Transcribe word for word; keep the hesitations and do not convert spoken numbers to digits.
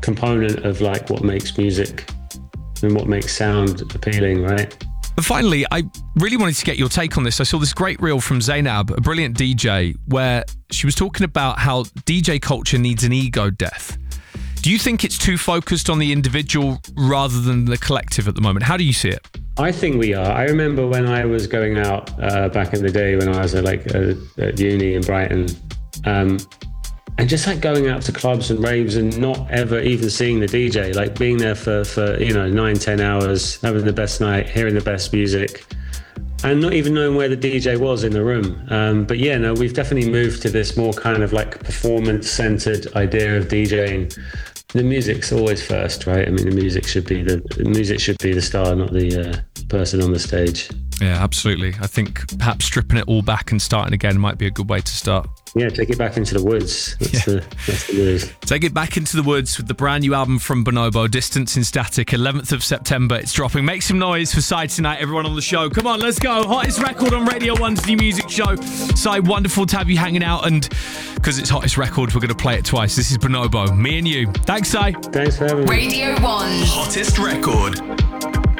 component of like what makes music and what makes sound appealing, right? But finally, I really wanted to get your take on this. I saw this great reel from Zainab, a brilliant D J, where she was talking about how D J culture needs an ego death. Do you think it's too focused on the individual rather than the collective at the moment? How do you see it? I think we are. I remember when I was going out uh, back in the day when I was at, like uh, at uni in Brighton, um, and just like going out to clubs and raves and not ever even seeing the D J, like being there for, for you know, nine, ten hours, having the best night, hearing the best music, and not even knowing where the D J was in the room. Um, but yeah, no, we've definitely moved to this more kind of like performance-centered idea of DJing. The music's always first, right? I mean, the music should be the, the music should be the star, not the uh, person on the stage. Yeah, absolutely. I think perhaps stripping it all back and starting again might be a good way to start. Yeah, take it back into the woods. That's, yeah. the, that's the move. Take it back into the woods with the brand new album from Bonobo, Distance in Static, eleventh of September. It's dropping. Make some noise for Sai tonight, everyone on the show. Come on, let's go. Hottest record on Radio one's new music show. Sai, wonderful to have you hanging out, and because it's hottest record, we're going to play it twice. This is Bonobo, me and you. Thanks, Sai. Thanks for having me. Radio one. Hottest record.